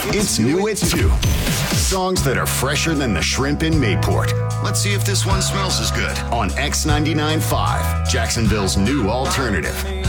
It's new at 2. Songs that are fresher than the shrimp in Mayport. Let's see if this one smells as good on X99.5, Jacksonville's new alternative.